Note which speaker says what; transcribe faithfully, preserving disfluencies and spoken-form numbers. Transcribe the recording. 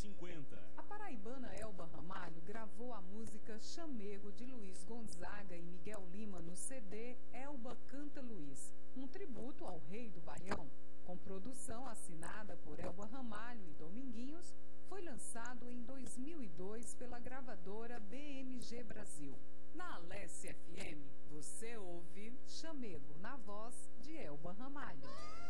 Speaker 1: cinquenta.
Speaker 2: A paraibana Elba Ramalho gravou a música Chamego de Luiz Gonzaga e Miguel Lima no C D Elba Canta Luiz, um tributo ao rei do Baião. Com produção assinada por Elba Ramalho e Dominguinhos, foi lançado em dois mil e dois pela gravadora B M G Brasil. Na Alessia F M, você ouve Chamego, na voz de Elba Ramalho.